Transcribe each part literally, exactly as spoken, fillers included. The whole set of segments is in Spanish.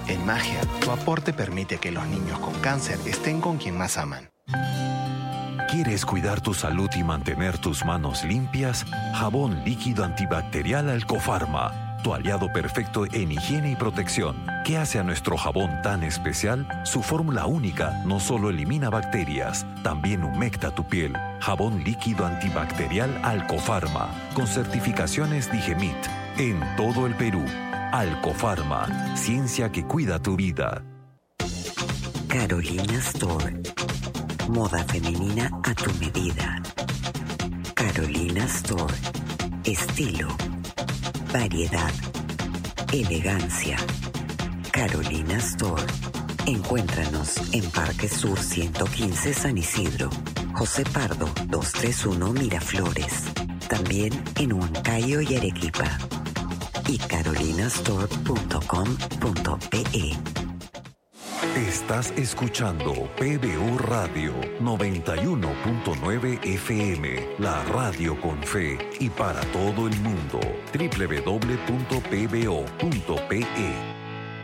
En Magia, tu aporte permite que los niños con cáncer estén con quien más aman. ¿Quieres cuidar tu salud y mantener tus manos limpias? Jabón líquido antibacterial Alcofarma, tu aliado perfecto en higiene y protección. ¿Qué hace a nuestro jabón tan especial? Su fórmula única no solo elimina bacterias, también humecta tu piel. Jabón líquido antibacterial Alcofarma, con certificaciones Digemit, en todo el Perú. Alcofarma, ciencia que cuida tu vida. Carolina Store. Moda femenina a tu medida. Carolina Store. Estilo, variedad, elegancia. Carolina Store. Encuéntranos en Parque Sur ciento quince San Isidro, José Pardo doscientos treinta y uno Miraflores. También en Huancayo y Arequipa. Y carolinastore punto com punto pe. Estás escuchando P B O Radio noventa y uno punto nueve F M, la radio con fe y para todo el mundo. doble u doble u doble u punto p b o punto p e.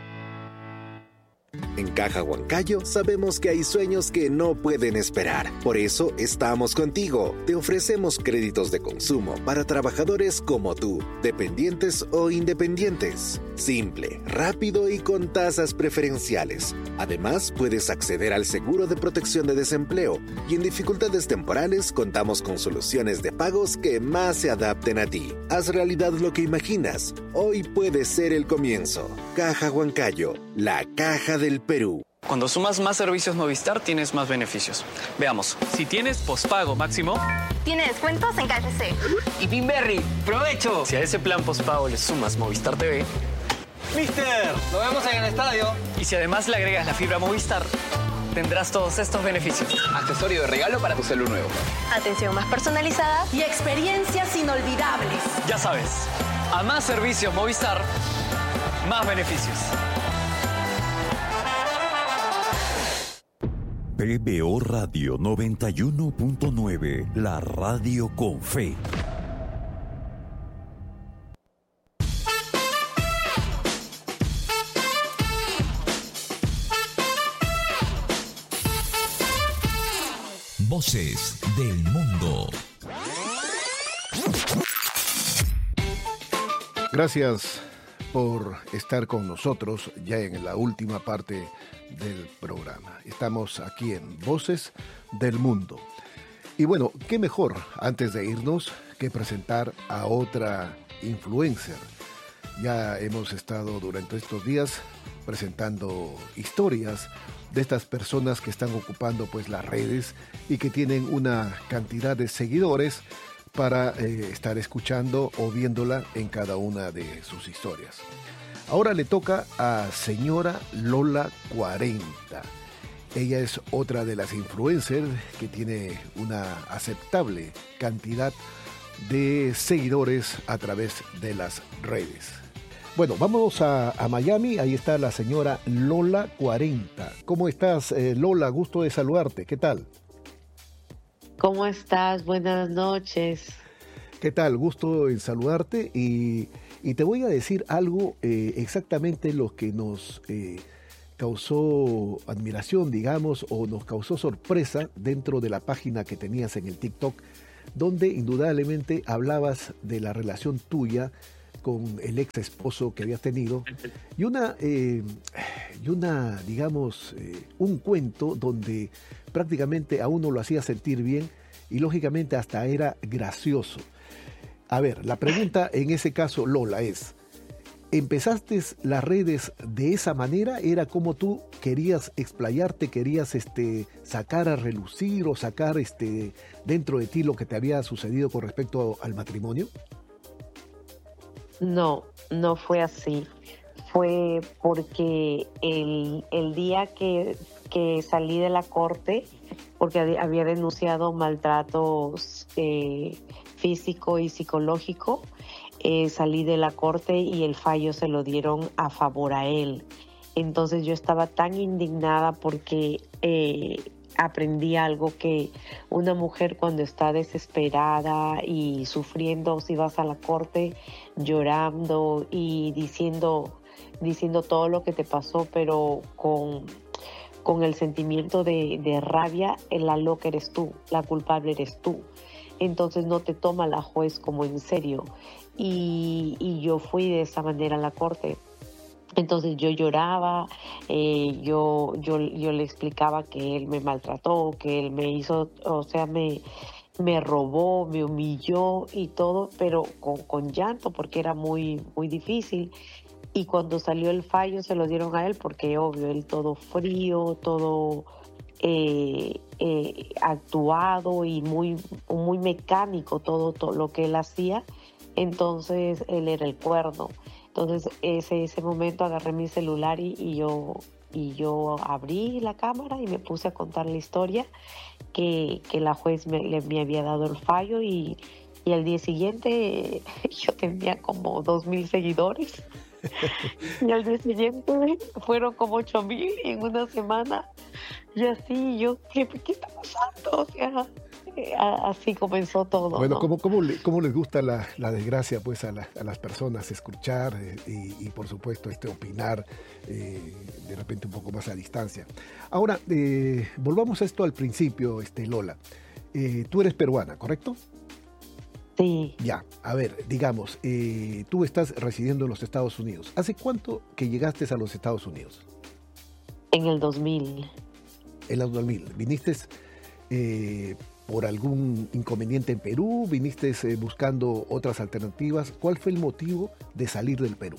En Caja Huancayo sabemos que hay sueños que no pueden esperar. Por eso estamos contigo. Te ofrecemos créditos de consumo para trabajadores como tú, dependientes o independientes. Simple, rápido y con tasas preferenciales. Además, puedes acceder al seguro de protección de desempleo y en dificultades temporales contamos con soluciones de pagos que más se adapten a ti. Haz realidad lo que imaginas. Hoy puede ser el comienzo. Caja Huancayo, la caja del Perú. Cuando sumas más servicios Movistar, tienes más beneficios. Veamos. Si tienes pospago máximo, tiene descuentos en K F C. Y Pinberry, ¡provecho! Si a ese plan pospago le sumas Movistar T V, ¡Mister! ¡Lo vemos en el estadio! Y si además le agregas la fibra Movistar, tendrás todos estos beneficios. Accesorio de regalo para tu celu nuevo. Atención más personalizada y experiencias inolvidables. Ya sabes, a más servicios Movistar, más beneficios. P B O Radio noventa y uno punto nueve, la radio con fe. Voces del mundo. Gracias por estar con nosotros ya en la última parte del programa. Estamos aquí en Voces del Mundo. Y bueno, qué mejor antes de irnos que presentar a otra influencer. Ya hemos estado durante estos días presentando historias de estas personas que están ocupando pues las redes y que tienen una cantidad de seguidores para eh, estar escuchando o viéndola en cada una de sus historias. Ahora le toca a señora Lola cuarenta. Ella es otra de las influencers que tiene una aceptable cantidad de seguidores a través de las redes. Bueno, vamos a, a Miami. Ahí está la señora Lola cuarenta. ¿Cómo estás, eh, Lola? Gusto de saludarte. ¿Qué tal? ¿Cómo estás? Buenas noches. ¿Qué tal? Gusto en saludarte y, y te voy a decir algo eh, exactamente lo que nos eh, causó admiración, digamos, o nos causó sorpresa dentro de la página que tenías en el TikTok, donde indudablemente hablabas de la relación tuya con el ex esposo que habías tenido y una, eh, y una digamos, eh, un cuento donde prácticamente a uno lo hacía sentir bien y lógicamente hasta era gracioso. A ver, la pregunta en ese caso, Lola, es, ¿empezaste las redes de esa manera? ¿Era como tú querías explayarte, querías este, sacar a relucir o sacar este, dentro de ti lo que te había sucedido con respecto al matrimonio? No, no fue así. Fue porque el, el día que, que salí de la corte, porque había denunciado maltratos eh, físico y psicológico, eh, salí de la corte y el fallo se lo dieron a favor a él. Entonces yo estaba tan indignada porque eh, aprendí algo, que una mujer cuando está desesperada y sufriendo, si vas a la corte llorando y diciendo diciendo todo lo que te pasó, pero con, con el sentimiento de, de rabia, la loca eres tú, la culpable eres tú. Entonces no te toma la juez como en serio. Y, y yo fui de esa manera a la corte. Entonces yo lloraba, eh, yo, yo, yo le explicaba que él me maltrató, que él me hizo, o sea, me, me robó, me humilló y todo, pero con, con llanto porque era muy, muy difícil. Y cuando salió el fallo se lo dieron a él porque, obvio, él todo frío, todo eh, eh, actuado y muy, muy mecánico todo, todo lo que él hacía. Entonces él era el cuerno. Entonces ese, ese momento agarré mi celular y, y, yo, y yo abrí la cámara y me puse a contar la historia que, que la juez me, le, me había dado el fallo y, y al día siguiente yo tenía como dos mil seguidores y al día siguiente fueron como ocho mil en una semana y así yo, ¿qué, qué está pasando? O sea, así comenzó todo. Bueno, ¿no? ¿cómo, cómo, le, cómo les gusta la, la desgracia pues a, la, a las personas escuchar eh, y, y por supuesto este opinar eh, de repente un poco más a distancia? Ahora, eh, volvamos a esto al principio, este, Lola. Eh, tú eres peruana, ¿correcto? Sí. Ya, a ver, digamos, eh, tú estás residiendo en los Estados Unidos. ¿Hace cuánto que llegaste a los Estados Unidos? En el dos mil. En el dos mil. ¿Viniste eh, por algún inconveniente en Perú? ¿Viniste eh, buscando otras alternativas? ¿Cuál fue el motivo de salir del Perú?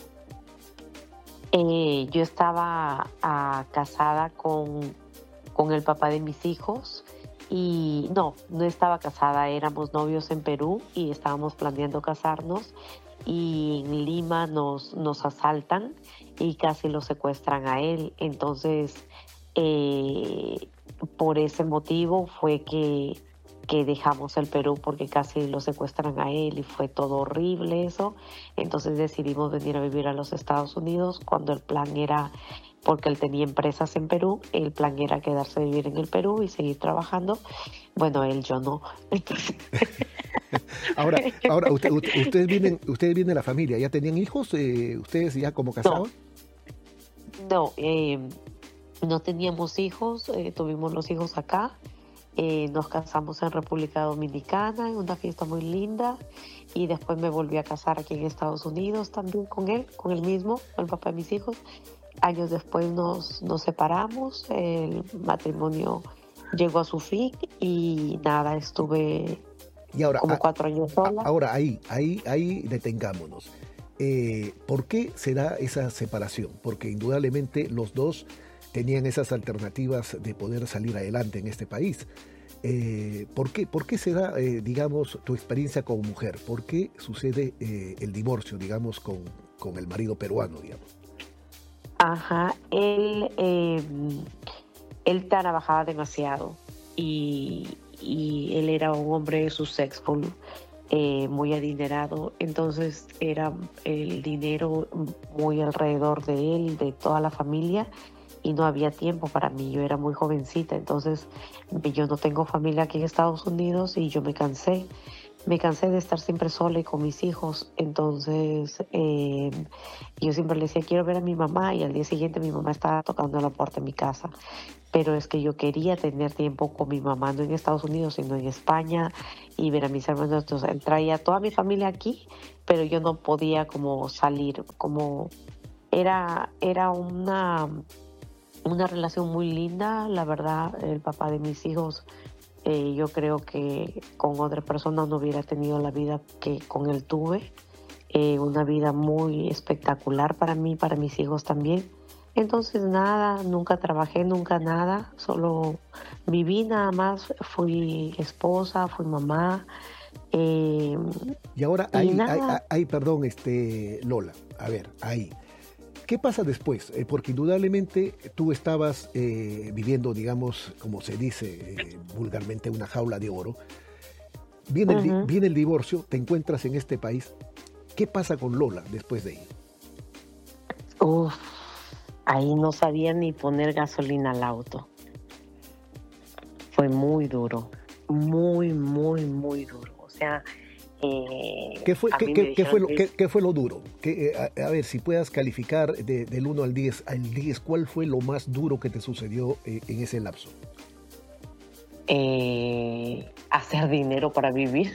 Eh, yo estaba ah, casada con, con el papá de mis hijos y no, no estaba casada, éramos novios en Perú y estábamos planeando casarnos y en Lima nos, nos asaltan y casi lo secuestran a él. Entonces, eh, por ese motivo fue que que dejamos el Perú porque casi lo secuestran a él y fue todo horrible eso. Entonces decidimos venir a vivir a los Estados Unidos cuando el plan era, porque él tenía empresas en Perú, el plan era quedarse a vivir en el Perú y seguir trabajando. Bueno, él, yo no. Entonces... ahora, ahora usted, usted, ustedes vienen, ustedes vienen de la familia, ¿ya tenían hijos? Eh, ¿Ustedes ya como casados? No, no, eh, no teníamos hijos, eh, tuvimos los hijos acá. Eh, nos casamos en República Dominicana, en una fiesta muy linda, y después me volví a casar aquí en Estados Unidos también con él, con él mismo, con el papá de mis hijos. Años después nos, nos separamos, el matrimonio llegó a su fin y nada, estuve y ahora, como a, cuatro años sola. Ahora ahí, ahí, ahí detengámonos. Eh, ¿Por qué se da esa separación? Porque indudablemente los dos tenían esas alternativas de poder salir adelante en este país. Eh, ¿por qué, ¿Por qué se da, eh, digamos, tu experiencia como mujer? ¿Por qué sucede eh, el divorcio, digamos, con, con el marido peruano, digamos? Ajá, él, eh, él trabajaba demasiado y, y él era un hombre successful, eh, muy adinerado, entonces era el dinero muy alrededor de él, de toda la familia, y no había tiempo para mí, yo era muy jovencita, entonces yo no tengo familia aquí en Estados Unidos y yo me cansé, me cansé de estar siempre sola y con mis hijos, entonces eh, yo siempre le decía quiero ver a mi mamá y al día siguiente mi mamá estaba tocando la puerta de mi casa, pero es que yo quería tener tiempo con mi mamá, no en Estados Unidos sino en España y ver a mis hermanos, entonces él traía a toda mi familia aquí, pero yo no podía como salir, como era, era una... Una relación muy linda, la verdad, el papá de mis hijos, eh, yo creo que con otra persona no hubiera tenido la vida que con él tuve, eh, una vida muy espectacular para mí, para mis hijos también. Entonces nada, nunca trabajé, nunca nada, solo viví nada más, fui esposa, fui mamá. Eh, y ahora, y ahí, ahí, ahí, perdón, este, Lola, a ver, ahí. ¿Qué pasa después? Eh, porque indudablemente tú estabas eh, viviendo, digamos, como se dice eh, vulgarmente, una jaula de oro. Viene, uh-huh. el, viene el divorcio, te encuentras en este país. ¿Qué pasa con Lola después de ahí? Uf, ahí no sabía ni poner gasolina al auto. Fue muy duro, muy, muy, muy duro. O sea, Eh, ¿Qué fue, a qué, mí qué- me qué fue, lo, dijeron qué, qué fue lo duro? ¿Qué, eh, a, a ver, si puedas calificar de- del uno al diez, al diez, ¿cuál fue lo más duro que te sucedió eh, en ese lapso? eh, hacer dinero para vivir.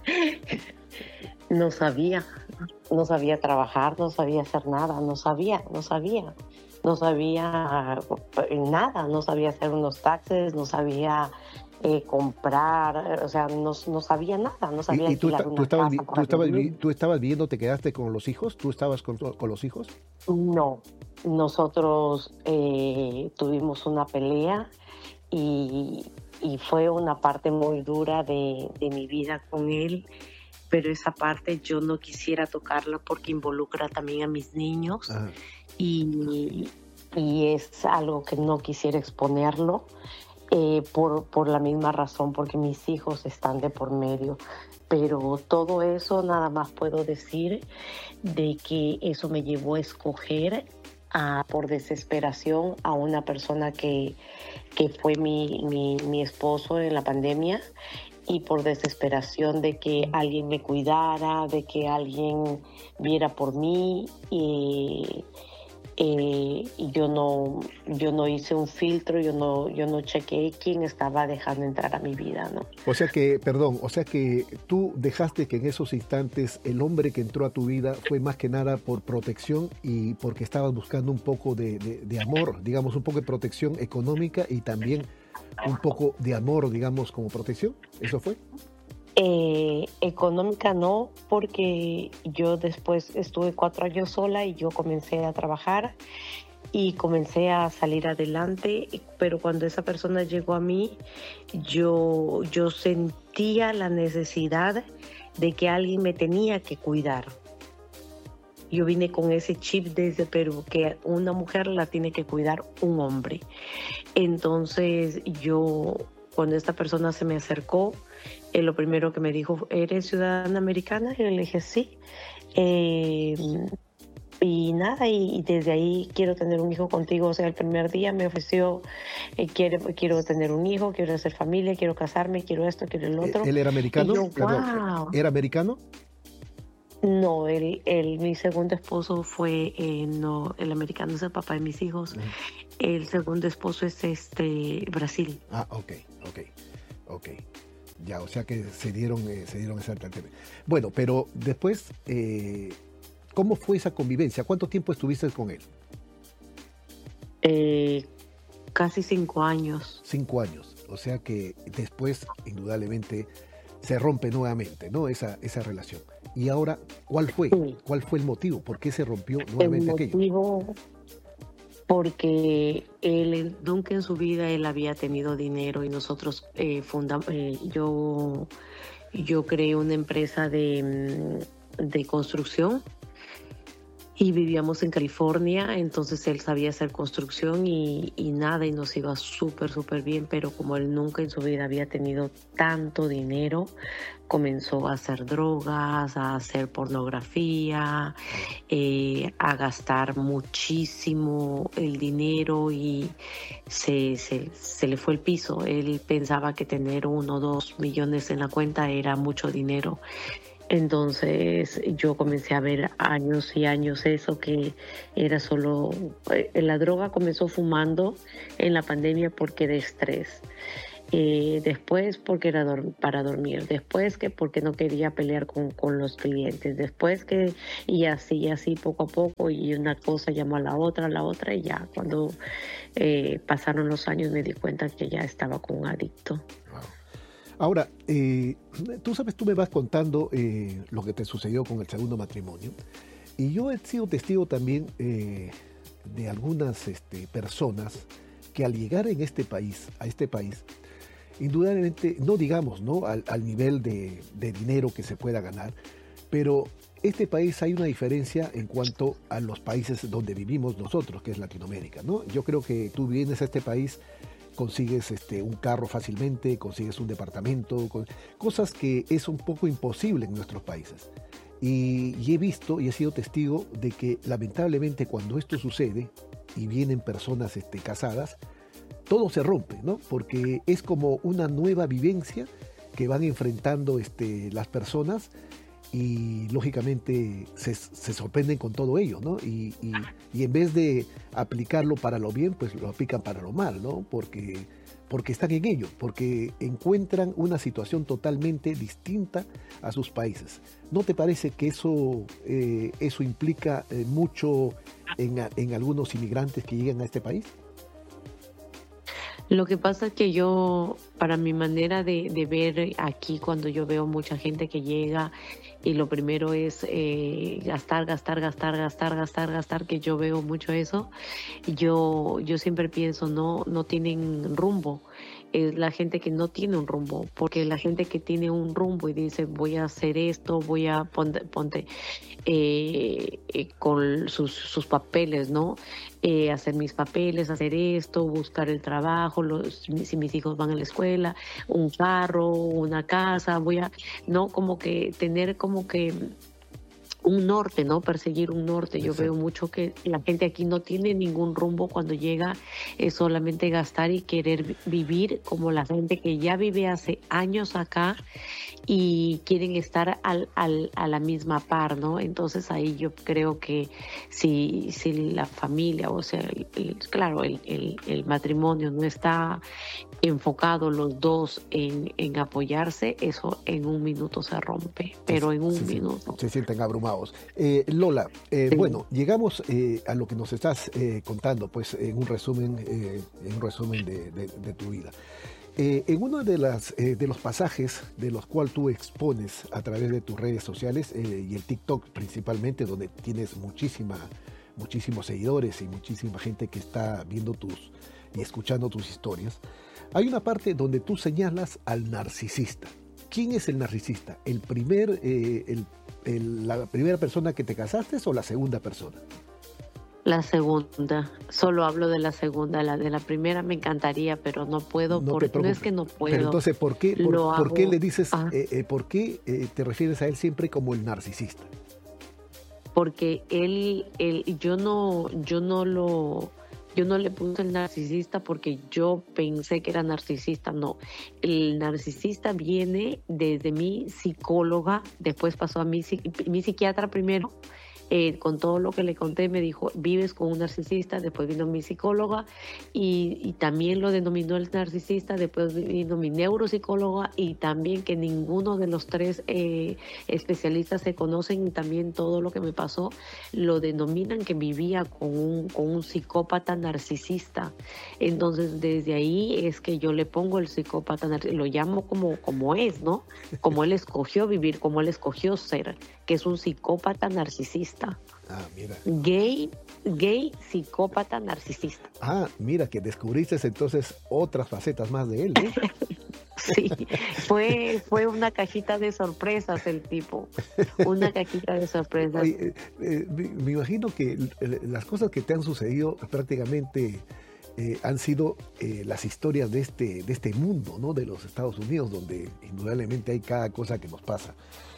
No sabía, no sabía trabajar, no sabía hacer nada, no sabía, no sabía, no sabía eh, nada, no sabía hacer unos taxes, no sabía eh, comprar, o sea, no, no sabía nada, no sabía ¿Y, y tú, alquilar esta- tú una estabas, casa vi- tú, para estabas, vi- vivir. tú estabas viviendo, te quedaste con los hijos? ¿Tú estabas con, con los hijos? No, nosotros eh, tuvimos una pelea y, y fue una parte muy dura de, de mi vida con él, pero esa parte yo no quisiera tocarla porque involucra también a mis niños Ajá. y, y es algo que no quisiera exponerlo eh, por, por la misma razón, porque mis hijos están de por medio. Pero todo eso nada más puedo decir de que eso me llevó a escoger a, por desesperación a una persona que, que fue mi, mi, mi esposo en la pandemia, y por desesperación de que alguien me cuidara, de que alguien viera por mí, y, eh, y yo no yo no hice un filtro, yo no yo no chequeé quién estaba dejando entrar a mi vida, ¿no? O sea que, perdón, o sea que tú dejaste que en esos instantes el hombre que entró a tu vida fue más que nada por protección y porque estabas buscando un poco de, de- de amor, digamos, un poco de protección económica y también un poco de amor, digamos, como protección. ¿Eso fue? Eh, económica no, porque yo después estuve cuatro años sola y yo comencé a trabajar y comencé a salir adelante, pero cuando esa persona llegó a mí, yo, yo sentía la necesidad de que alguien me tenía que cuidar. Yo vine con ese chip desde Perú, que una mujer la tiene que cuidar un hombre. Entonces yo, cuando esta persona se me acercó, eh, lo primero que me dijo, ¿eres ciudadana americana? Y yo le dije, sí. Eh, y nada, y, y desde ahí quiero tener un hijo contigo. O sea, el primer día me ofreció, eh, quiero, quiero tener un hijo, quiero hacer familia, quiero casarme, quiero esto, quiero el otro. ¿Él era americano? Y yo, Perdón, wow. ¿era americano? No, el, el, mi segundo esposo fue, eh, no, el americano es el papá de mis hijos. Ujú. El segundo esposo es este Brasil. Ah, ok, ok, ok. Ya, o sea que se dieron, eh, se dieron esa alternativa. Bueno, pero después, eh, ¿cómo fue esa convivencia? ¿Cuánto tiempo estuviste con él? Eh, casi cinco años. Cinco años. O sea que después, indudablemente, se rompe nuevamente, ¿no? Esa, esa relación. Y ahora, ¿cuál fue? Sí. ¿Cuál fue el motivo? ¿Por qué se rompió El nuevamente aquello? motivo, porque él nunca en su vida él había tenido dinero y nosotros eh, fundamos, eh, yo, yo creé una empresa de, mm, de construcción y vivíamos en California, entonces él sabía hacer construcción y, y nada, y nos iba súper, súper bien, pero como él nunca en su vida había tenido tanto dinero, comenzó a hacer drogas, a hacer pornografía, eh, a gastar muchísimo el dinero y se, se, se le fue el piso. Él pensaba que tener uno o dos millones en la cuenta era mucho dinero. Entonces yo comencé a ver años y años eso, que era solo... eh, la droga comenzó fumando en la pandemia porque de estrés. Eh, después porque era dor- para dormir, después que porque no quería pelear con, con los clientes, después que... Y así, y así poco a poco, y una cosa llamó a la otra, la otra, y ya cuando eh, pasaron los años me di cuenta que ya estaba con un adicto. Wow. Ahora, eh, tú sabes, tú me vas contando eh, lo que te sucedió con el segundo matrimonio, y yo he sido testigo también eh, de algunas este, personas que al llegar en este país, a este país, indudablemente, no digamos, ¿no? Al, al nivel de, de dinero que se pueda ganar, pero este país hay una diferencia en cuanto a los países donde vivimos nosotros, que es Latinoamérica, ¿no? Yo creo que tú vienes a este país, consigues este, un carro fácilmente, consigues un departamento, con, cosas que es un poco imposible en nuestros países. Y, y he visto y he sido testigo de que lamentablemente cuando esto sucede y vienen personas este, casadas, todo se rompe, ¿no? Porque es como una nueva vivencia que van enfrentando este, las personas y lógicamente se, se sorprenden con todo ello, ¿no? Y, y, y en vez de aplicarlo para lo bien, pues lo aplican para lo mal, ¿no? Porque, porque están en ello, porque encuentran una situación totalmente distinta a sus países. ¿No te parece que eso, eh, eso implica eh, mucho en, en algunos inmigrantes que llegan a este país? Lo que pasa es que yo, para mi manera de, de ver aquí, cuando yo veo mucha gente que llega y lo primero es eh, gastar, gastar, gastar, gastar, gastar, gastar, que yo veo mucho eso, yo, yo siempre pienso, no, no tienen rumbo. Es la gente que no tiene un rumbo, porque la gente que tiene un rumbo y dice voy a hacer esto, voy a ponte, ponte eh, eh, con sus, sus papeles, ¿no? Eh, hacer mis papeles, hacer esto, buscar el trabajo, los, si mis hijos van a la escuela, un carro, una casa, voy a, no, como que tener como que un norte, ¿no? Perseguir un norte. Yo veo mucho que la gente aquí no tiene ningún rumbo cuando llega, es solamente gastar y querer vivir como la gente que ya vive hace años acá y quieren estar al, al, a la misma par, ¿no? Entonces ahí yo creo que si, si la familia, o sea, el, el, claro, el, el, el matrimonio no está enfocado los dos en, en apoyarse, eso en un minuto se rompe, pero en un sí, minuto. Se sienten abrumados. Eh, Lola, eh, sí. bueno, llegamos eh, a lo que nos estás eh, contando, pues en un resumen, eh, en un resumen de, de, de tu vida. Eh, en uno de, las, eh, de los pasajes de los cuales tú expones a través de tus redes sociales eh, y el TikTok principalmente, donde tienes muchísima, muchísimos seguidores y muchísima gente que está viendo tus y escuchando tus historias, hay una parte donde tú señalas al narcisista. ¿Quién es el narcisista? ¿El primer, eh, el, el, la primera persona que te casaste o la segunda persona? La segunda, solo hablo de la segunda, la de la primera me encantaría, pero no puedo, no, porque, no es que no puedo. Pero entonces, ¿por qué, por, Lo ¿por qué hago, le dices, ah, eh, eh, por qué eh, te refieres a él siempre como el narcisista? Porque él, él yo no, yo no lo, yo no le puse el narcisista porque yo pensé que era narcisista, no. El narcisista viene desde mi psicóloga, después pasó a mi, mi psiquiatra primero. Eh, con todo lo que le conté me dijo, vives con un narcisista, después vino mi psicóloga y, y también lo denominó el narcisista, después vino mi neuropsicóloga y también que ninguno de los tres eh, especialistas se conocen y también todo lo que me pasó lo denominan que vivía con un, con un psicópata narcisista. Entonces desde ahí es que yo le pongo el psicópata narcisista, lo llamo como, como es, ¿no? Como él escogió vivir, como él escogió ser, que es un psicópata narcisista. Ah, mira. Gay, gay, psicópata, narcisista. Ah, mira, que descubriste entonces otras facetas más de él, ¿eh? Sí, fue, fue una cajita de sorpresas el tipo, una cajita de sorpresas. Oye, eh, eh, me, me imagino que las cosas que te han sucedido prácticamente eh, han sido eh, las historias de este, de este mundo, ¿no? De los Estados Unidos, donde indudablemente hay cada cosa que nos pasa.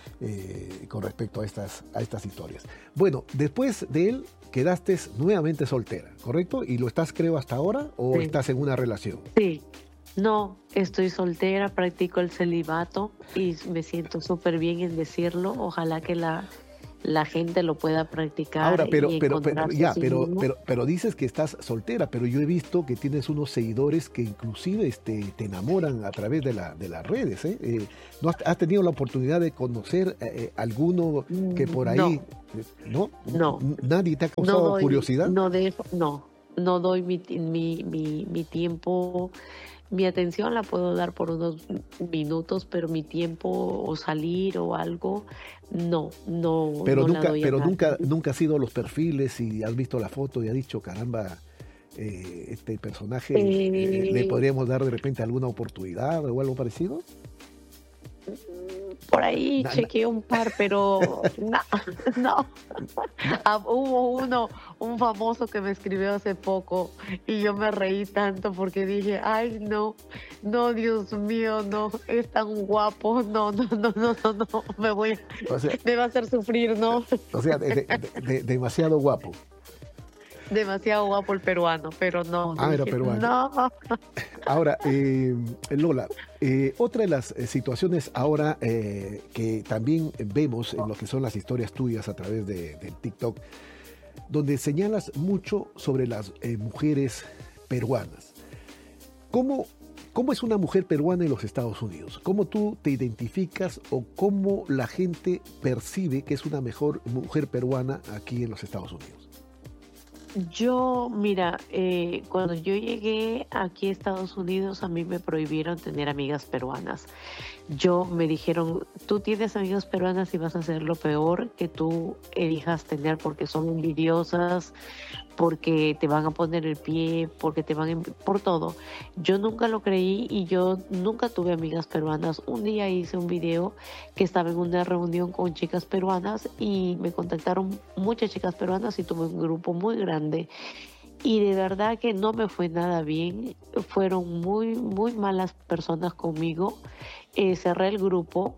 Eh, con respecto a estas, a estas historias. Bueno, después de él quedaste nuevamente soltera, ¿correcto? ¿Y lo estás, creo, hasta ahora o sí. estás en una relación? Sí, no, estoy soltera, practico el celibato y me siento súper bien en decirlo. Ojalá que la, la gente lo pueda practicar. Ahora, pero, y pero, pero, ya, sí pero, pero, pero dices que estás soltera, pero yo he visto que tienes unos seguidores que inclusive este, te enamoran a través de, la, de las redes, ¿eh? Eh, ¿no has, has tenido la oportunidad de conocer eh, alguno que por ahí... No, ¿no? no. ¿Nadie te ha causado no doy, curiosidad? No, de, no, no doy mi, mi, mi, mi tiempo... Mi atención la puedo dar por unos minutos, pero mi tiempo o salir o algo, no, no. Pero no nunca, la doy pero a nunca, nunca has ido a los perfiles y has visto la foto y has dicho, caramba, eh, este personaje eh, eh, le podríamos dar de repente alguna oportunidad o algo parecido. Por ahí na, chequeé un par, pero no, no. Ah, hubo uno, un famoso que me escribió hace poco y yo me reí tanto porque dije, ay no, no, Dios mío, no, es tan guapo, no, no, no, no, no, no, me voy, o sea, me va a hacer sufrir, ¿no? O sea, de, de, de, demasiado guapo. demasiado guapo el peruano, pero no. Ah, dije, era peruano. No. Ahora, eh, Lola, eh, otra de las eh, situaciones ahora eh, que también vemos en lo que son las historias tuyas a través de, de TikTok, donde señalas mucho sobre las eh, mujeres peruanas. ¿Cómo, ¿Cómo es una mujer peruana en los Estados Unidos? ¿Cómo tú te identificas o cómo la gente percibe que es una mejor mujer peruana aquí en los Estados Unidos? Yo, mira, eh, cuando yo llegué aquí a Estados Unidos, a mí me prohibieron tener amigas peruanas. Yo me dijeron, tú tienes amigas peruanas y vas a hacer lo peor que tú elijas tener porque son envidiosas, porque te van a poner el pie, porque te van a... por todo. Yo nunca lo creí y yo nunca tuve amigas peruanas. Un día hice un video que estaba en una reunión con chicas peruanas y me contactaron muchas chicas peruanas y tuve un grupo muy grande. Y de verdad que no me fue nada bien. Fueron muy, muy malas personas conmigo. Eh, cerré el grupo.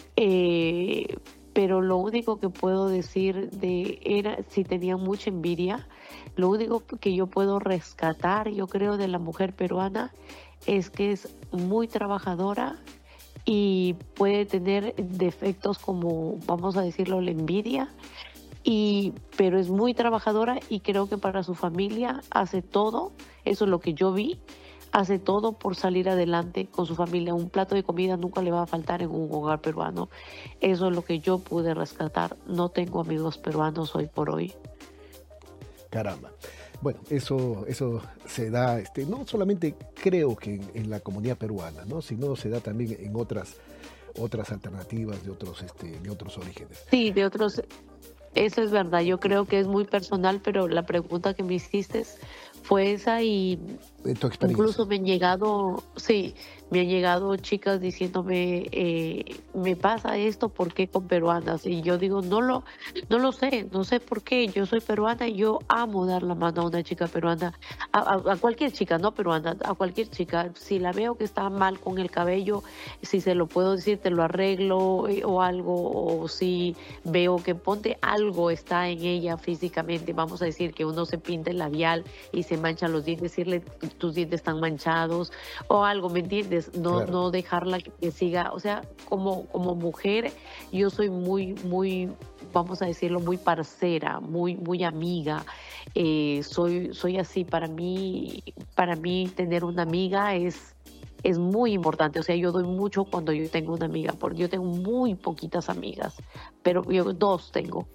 Eh, pero lo único que puedo decir de era si tenían mucha envidia. Lo único que yo puedo rescatar, yo creo, de la mujer peruana es que es muy trabajadora y puede tener defectos como, vamos a decirlo, la envidia, y, pero es muy trabajadora y creo que para su familia hace todo, eso es lo que yo vi, hace todo por salir adelante con su familia. Un plato de comida nunca le va a faltar en un hogar peruano. Eso es lo que yo pude rescatar. No tengo amigos peruanos hoy por hoy. Caramba. Bueno, eso, eso se da, este, no solamente creo que en, en la comunidad peruana, ¿no? Sino se da también en otras, otras alternativas de otros, este, de otros orígenes. Sí, de otros. Eso es verdad. Yo creo que es muy personal, pero la pregunta que me hiciste fue esa y incluso me han llegado, sí, me han llegado chicas diciéndome, eh, me pasa esto, ¿por qué con peruanas? Y yo digo, no lo, no lo sé, no sé por qué. Yo soy peruana y yo amo dar la mano a una chica peruana, a, a, a cualquier chica, no peruana, a cualquier chica. Si la veo que está mal con el cabello, si se lo puedo decir, te lo arreglo eh, o algo, o si veo que ponte algo está en ella físicamente, vamos a decir que uno se pinta el labial y se manchan los dientes, decirle tus dientes están manchados o algo, ¿me entiendes? No, claro. No dejarla que siga, o sea, como, como mujer yo soy muy, muy, vamos a decirlo, muy parcera, muy, muy amiga, eh, soy, soy así, para mí, para mí tener una amiga es es muy importante, o sea, yo doy mucho cuando yo tengo una amiga, porque yo tengo muy poquitas amigas, pero yo dos tengo.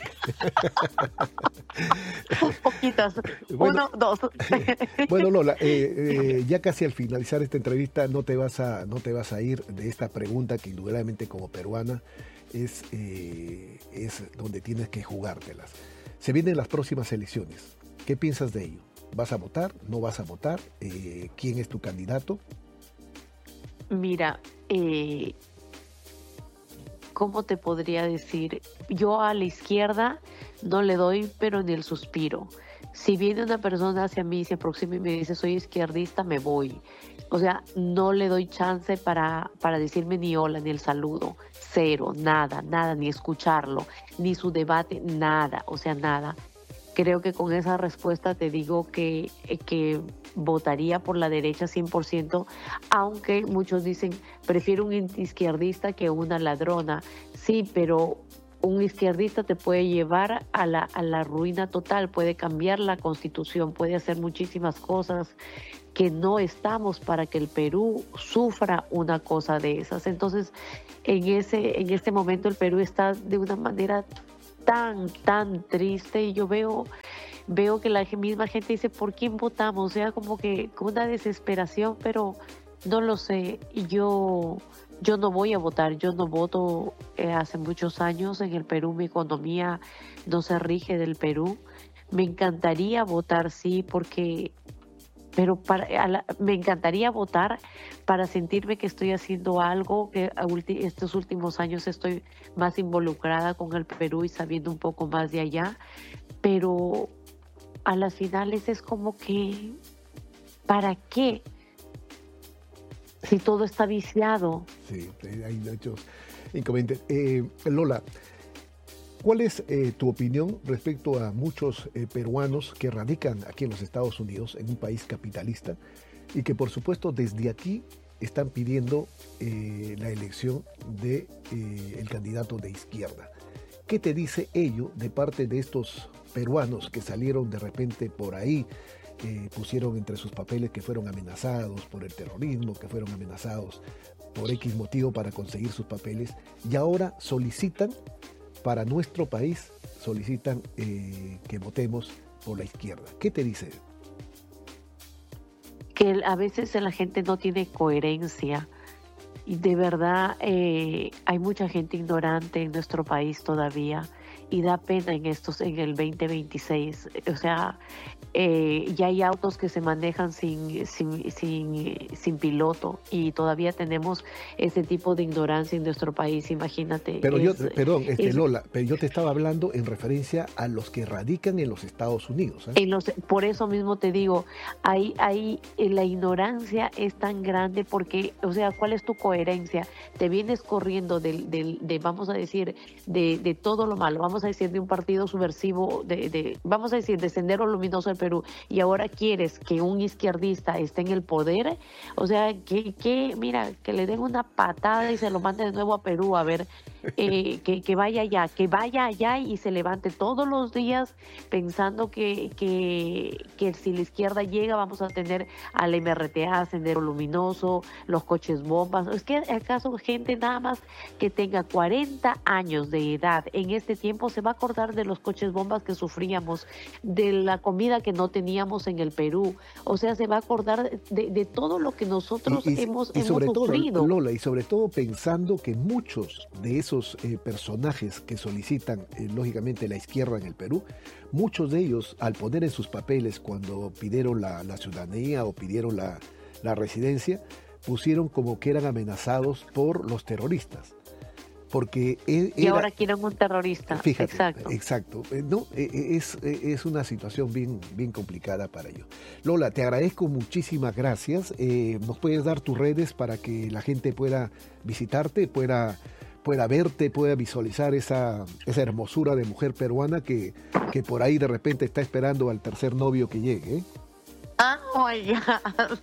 Poquitas, bueno, uno, dos. Bueno, Lola, eh, eh, ya casi al finalizar esta entrevista no te vas a, no te vas a ir de esta pregunta que indudablemente como peruana es, eh, es donde tienes que jugártelas. Se vienen las próximas elecciones, ¿qué piensas de ello? ¿Vas a votar? ¿No vas a votar? Eh, ¿Quién es tu candidato? Mira, eh, ¿cómo te podría decir? Yo a la izquierda no le doy, pero ni el suspiro. Si viene una persona hacia mí, se aproxima y me dice soy izquierdista, me voy. O sea, no le doy chance para, para decirme ni hola, ni el saludo. Cero, nada, nada, ni escucharlo, ni su debate, nada, o sea, nada. Creo que con esa respuesta te digo que, que votaría por la derecha cien por ciento, aunque muchos dicen, prefiero un izquierdista que una ladrona. Sí, pero un izquierdista te puede llevar a la, a la ruina total, puede cambiar la constitución, puede hacer muchísimas cosas que no estamos para que el Perú sufra una cosa de esas. Entonces, en ese, en este momento el Perú está de una manera tan, tan triste y yo veo, veo que la misma gente dice, ¿por quién votamos? O sea, como que con una desesperación, pero no lo sé. Yo, yo no voy a votar, yo no voto eh, hace muchos años. En el Perú mi economía no se rige del Perú. Me encantaría votar, sí, porque... pero para, la, me encantaría votar para sentirme que estoy haciendo algo, que ulti, estos últimos años estoy más involucrada con el Perú y sabiendo un poco más de allá, pero a las finales es como que, ¿para qué? Si todo está viciado. Sí, hay muchos inconvenientes. Eh, Lola, ¿Cuál es eh, tu opinión respecto a muchos eh, peruanos que radican aquí en los Estados Unidos, en un país capitalista, y que por supuesto desde aquí están pidiendo eh, la elección de eh, el candidato de izquierda? ¿Qué te dice ello de parte de estos peruanos que salieron de repente por ahí, que pusieron entre sus papeles que fueron amenazados por el terrorismo, que fueron amenazados por X motivo para conseguir sus papeles, y ahora solicitan para nuestro país, solicitan eh, que votemos por la izquierda? ¿Qué te dice? Que a veces la gente no tiene coherencia. Y de verdad eh, hay mucha gente ignorante en nuestro país todavía, y da pena en estos en el veinte veintiséis. O sea, eh, ya hay autos que se manejan sin, sin, sin, sin piloto, y todavía tenemos ese tipo de ignorancia en nuestro país, imagínate. Pero es, yo, perdón, este, es, Lola, pero yo te estaba hablando en referencia a los que radican en los Estados Unidos. ¿eh? En los, por eso mismo te digo, ahí, ahí la ignorancia es tan grande porque, o sea, ¿cuál es tu coherencia? Te vienes corriendo del, del, de, vamos a decir, de, de todo lo malo, vamos a decir, de un partido subversivo, de, de vamos a decir, de Sendero Luminoso del Perú, y ahora quieres que un izquierdista esté en el poder. O sea, que, que mira, que le den una patada y se lo mande de nuevo a Perú, a ver, eh, que, que vaya allá, que vaya allá y se levante todos los días pensando que, que, que si la izquierda llega vamos a tener al M R T A, Sendero Luminoso, los coches bombas. Es que acaso gente nada más que tenga cuarenta años de edad en este tiempo se va a acordar de los coches bombas que sufríamos, de la comida que no teníamos en el Perú. O sea, se va a acordar de, de todo lo que nosotros y, y, hemos, y hemos sobre sufrido. todo, Lola, y sobre todo pensando que muchos de esos eh, personajes que solicitan, eh, lógicamente, la izquierda en el Perú, muchos de ellos, al poner en sus papeles cuando pidieron la, la ciudadanía o pidieron la, la residencia, pusieron como que eran amenazados por los terroristas. Porque era, y ahora quieren un terrorista. Fíjate, exacto. Exacto. No, es, es una situación bien, bien complicada para ellos. Lola, te agradezco, muchísimas gracias. Eh, ¿Nos puedes dar tus redes para que la gente pueda visitarte, pueda, pueda verte, pueda visualizar esa, esa hermosura de mujer peruana que, que por ahí de repente está esperando al tercer novio que llegue, ¿eh? Ah, oiga,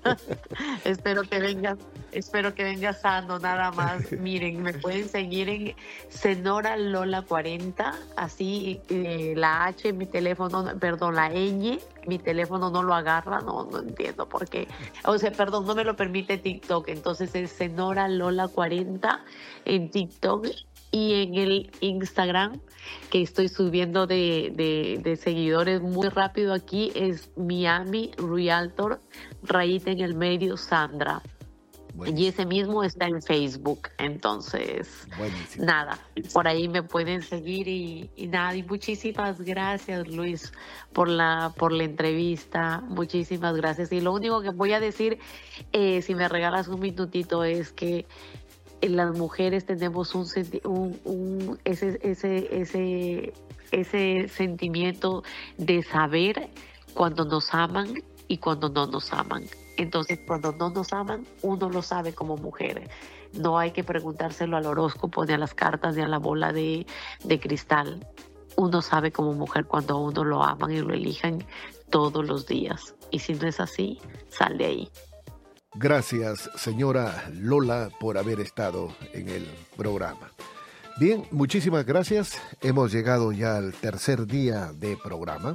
espero que vengas, espero que vengas sano, nada más. Miren, me pueden seguir en Senora Lola cuarenta, así eh, la H, mi teléfono, perdón, la ñ, mi teléfono no lo agarra, no, no entiendo por qué. O sea, perdón, no me lo permite TikTok, entonces es Senora Lola cuarenta en TikTok. Y en el Instagram, que estoy subiendo de, de, de seguidores muy rápido aquí, es Miami Realtor, rayita en el medio, Sandra. Buenísimo. Y ese mismo está en Facebook. Entonces, buenísimo. Nada, por ahí me pueden seguir y, y nada, y muchísimas gracias, Luis, por la, por la entrevista. Muchísimas gracias. Y lo único que voy a decir, eh, si me regalas un minutito, es que las mujeres tenemos un, un, un ese, ese, ese, ese sentimiento de saber cuando nos aman y cuando no nos aman. Entonces, cuando no nos aman, uno lo sabe como mujer. No hay que preguntárselo al horóscopo, ni a las cartas, ni a la bola de, de cristal. Uno sabe como mujer cuando a uno lo aman y lo elijan todos los días. Y si no es así, sal de ahí. Gracias, señora Lola, por haber estado en el programa. Bien, muchísimas gracias. Hemos llegado ya al tercer día de programa.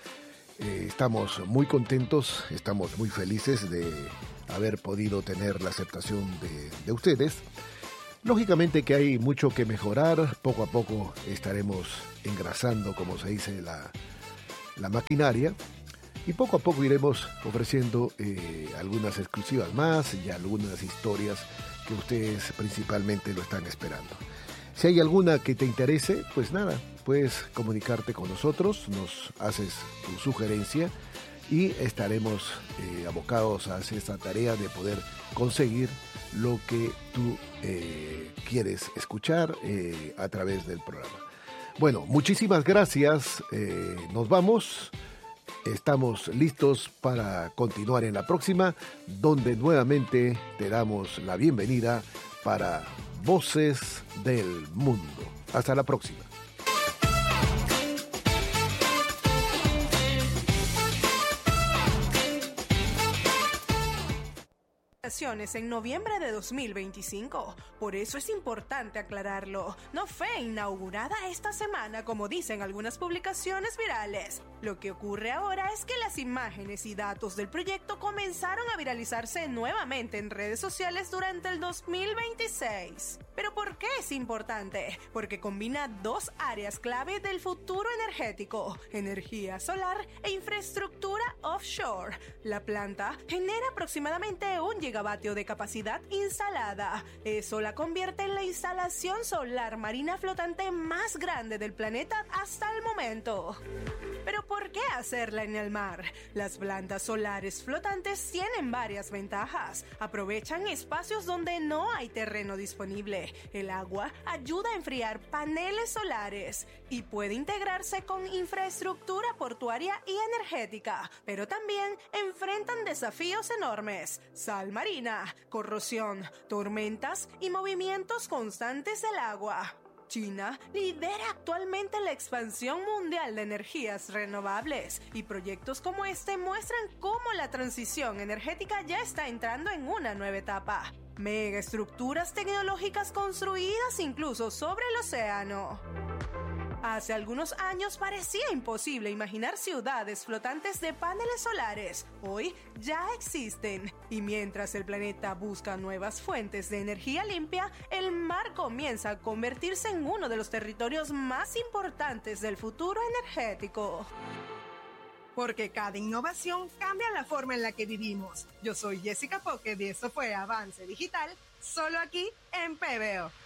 Eh, estamos muy contentos, estamos muy felices de haber podido tener la aceptación de, de ustedes. Lógicamente que hay mucho que mejorar. Poco a poco estaremos engrasando, como se dice, la, la maquinaria. Y poco a poco iremos ofreciendo eh, algunas exclusivas más y algunas historias que ustedes principalmente lo están esperando. Si hay alguna que te interese, pues nada, puedes comunicarte con nosotros, nos haces tu sugerencia y estaremos eh, abocados a hacer esta tarea de poder conseguir lo que tú eh, quieres escuchar eh, a través del programa. Bueno, muchísimas gracias, eh, nos vamos. Estamos listos para continuar en la próxima, donde nuevamente te damos la bienvenida para Voces del Mundo. Hasta la próxima. en noviembre de dos mil veinticinco. Por eso es importante aclararlo. No fue inaugurada esta semana, como dicen algunas publicaciones virales. Lo que ocurre ahora es que las imágenes y datos del proyecto comenzaron a viralizarse nuevamente en redes sociales durante el dos mil veintiséis. ¿Pero por qué es importante? Porque combina dos áreas clave del futuro energético: energía solar e infraestructura offshore. La planta genera aproximadamente un gigavatio de capacidad instalada. Eso la convierte en la instalación solar marina flotante más grande del planeta hasta el momento. ¿Pero por qué hacerla en el mar? Las plantas solares flotantes tienen varias ventajas. Aprovechan espacios donde no hay terreno disponible. El agua ayuda a enfriar paneles solares y puede integrarse con infraestructura portuaria y energética. Pero también enfrentan desafíos enormes: sal marina, corrosión, tormentas y movimientos constantes del agua. China lidera actualmente la expansión mundial de energías renovables, y proyectos como este muestran cómo la transición energética ya está entrando en una nueva etapa. Megaestructuras tecnológicas construidas incluso sobre el océano. Hace algunos años parecía imposible imaginar ciudades flotantes de paneles solares. Hoy ya existen. Y mientras el planeta busca nuevas fuentes de energía limpia, el mar comienza a convertirse en uno de los territorios más importantes del futuro energético. Porque cada innovación cambia la forma en la que vivimos. Yo soy Jessica Pocket y esto fue Avance Digital, solo aquí en P B O.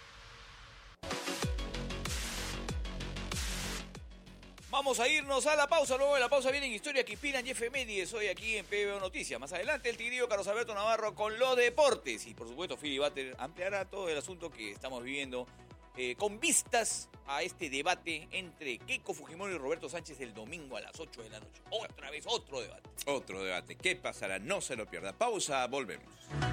Vamos a irnos a la pausa. Luego de la pausa vienen Historia que inspiran y efemérides. Hoy aquí en P B O Noticias. Más adelante el tigrillo Carlos Alberto Navarro con los deportes. Y por supuesto Philly Butter ampliará todo el asunto que estamos viviendo eh, con vistas a este debate entre Keiko Fujimori y Roberto Sánchez el domingo a las ocho de la noche. Otra vez otro debate. Otro debate. ¿Qué pasará? No se lo pierda. Pausa, volvemos.